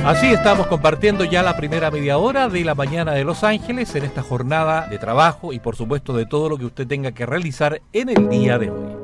Así estamos compartiendo ya la primera media hora de la mañana de Los Ángeles en esta jornada de trabajo y por supuesto de todo lo que usted tenga que realizar en el día de hoy.